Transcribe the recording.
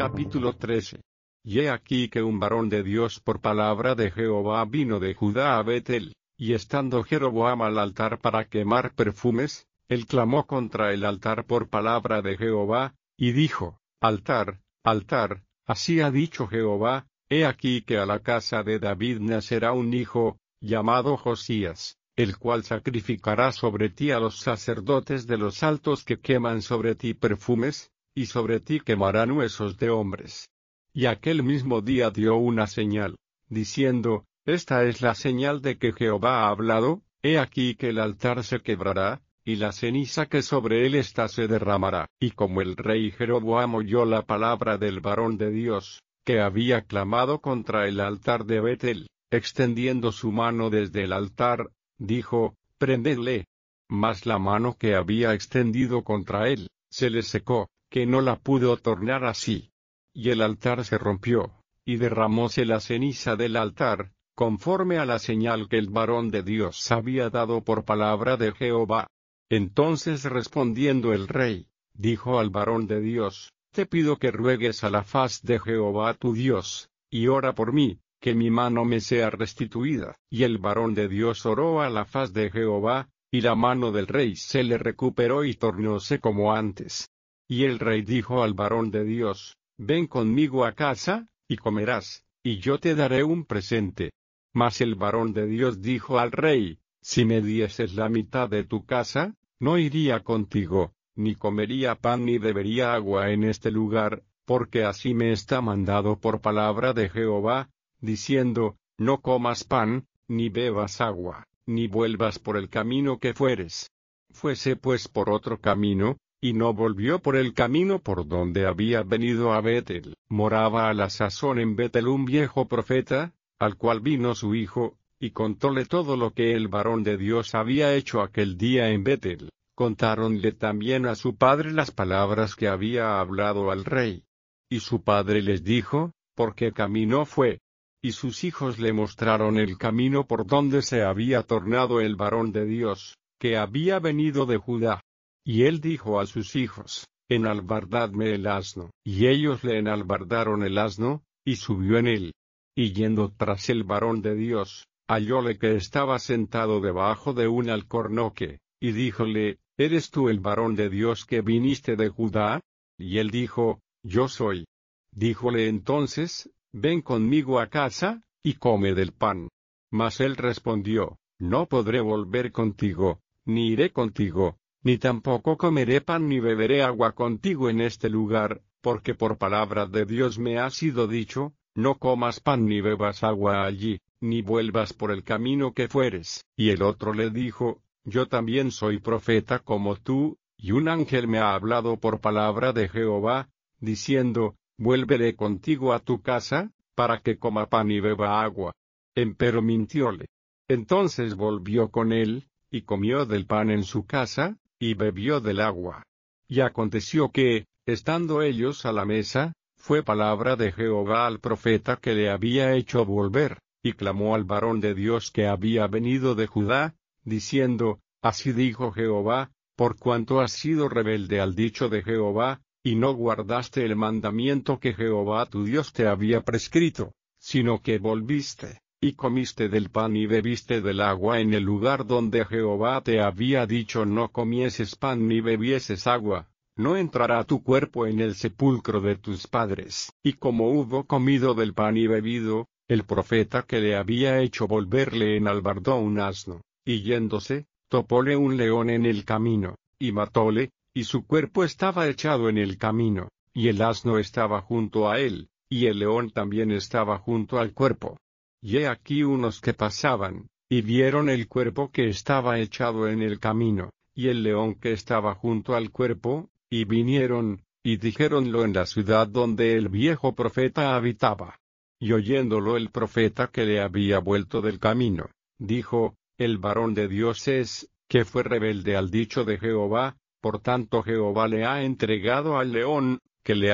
Capítulo 13. Y he aquí que un varón de Dios por palabra de Jehová vino de Judá a Betel, y estando Jeroboam al altar para quemar perfumes, él clamó contra el altar por palabra de Jehová, y dijo: Altar, altar, así ha dicho Jehová, he aquí que a la casa de David nacerá un hijo, llamado Josías, el cual sacrificará sobre ti a los sacerdotes de los altos que queman sobre ti perfumes, y sobre ti quemarán huesos de hombres. Y aquel mismo día dio una señal, diciendo: Esta es la señal de que Jehová ha hablado, he aquí que el altar se quebrará, y la ceniza que sobre él está se derramará. Y como el rey Jeroboam oyó la palabra del varón de Dios, que había clamado contra el altar de Betel, extendiendo su mano desde el altar, dijo: Prendedle. Mas la mano que había extendido contra él, se le secó, que no la pudo tornar así. Y el altar se rompió, y derramóse la ceniza del altar, conforme a la señal que el varón de Dios había dado por palabra de Jehová. Entonces respondiendo el rey, dijo al varón de Dios: Te pido que ruegues a la faz de Jehová tu Dios, y ora por mí, que mi mano me sea restituida. Y el varón de Dios oró a la faz de Jehová, y la mano del rey se le recuperó y tornóse como antes. Y el rey dijo al varón de Dios: Ven conmigo a casa, y comerás, y yo te daré un presente. Mas el varón de Dios dijo al rey: Si me dieses la mitad de tu casa, no iría contigo, ni comería pan ni bebería agua en este lugar, porque así me está mandado por palabra de Jehová, diciendo: No comas pan, ni bebas agua, ni vuelvas por el camino que fueres. Fuese pues por otro camino, y no volvió por el camino por donde había venido a Betel. Moraba a la sazón en Betel un viejo profeta, al cual vino su hijo, y contóle todo lo que el varón de Dios había hecho aquel día en Betel. Contáronle también a su padre las palabras que había hablado al rey. Y su padre les dijo: ¿Por qué camino fue? Y sus hijos le mostraron el camino por donde se había tornado el varón de Dios, que había venido de Judá. Y él dijo a sus hijos: Enalbardadme el asno. Y ellos le enalbardaron el asno, y subió en él. Y yendo tras el varón de Dios, hallóle que estaba sentado debajo de un alcornoque, y díjole: ¿Eres tú el varón de Dios que viniste de Judá? Y él dijo: Yo soy. Díjole entonces: Ven conmigo a casa, y come del pan. Mas él respondió: No podré volver contigo, ni iré contigo, ni tampoco comeré pan ni beberé agua contigo en este lugar, porque por palabra de Dios me ha sido dicho: No comas pan ni bebas agua allí, ni vuelvas por el camino que fueres. Y el otro le dijo: Yo también soy profeta como tú, y un ángel me ha hablado por palabra de Jehová, diciendo: Vuélvele contigo a tu casa, para que coma pan y beba agua. Empero mintióle. Entonces volvió con él, y comió del pan en su casa, y bebió del agua. Y aconteció que, estando ellos a la mesa, fue palabra de Jehová al profeta que le había hecho volver, y clamó al varón de Dios que había venido de Judá, diciendo: Así dijo Jehová, por cuanto has sido rebelde al dicho de Jehová, y no guardaste el mandamiento que Jehová tu Dios te había prescrito, sino que volviste, y comiste del pan y bebiste del agua en el lugar donde Jehová te había dicho no comieses pan ni bebieses agua, no entrará tu cuerpo en el sepulcro de tus padres. Y como hubo comido del pan y bebido, el profeta que le había hecho volver le enalbardó un asno, y yéndose, topóle un león en el camino, y matóle, y su cuerpo estaba echado en el camino, y el asno estaba junto a él, y el león también estaba junto al cuerpo. Y he aquí unos que pasaban, y vieron el cuerpo que estaba echado en el camino, y el león que estaba junto al cuerpo, y vinieron, y dijéronlo en la ciudad donde el viejo profeta habitaba. Y oyéndolo el profeta que le había vuelto del camino, dijo: El varón de Dios es, que fue rebelde al dicho de Jehová, por tanto Jehová le ha entregado al león, que le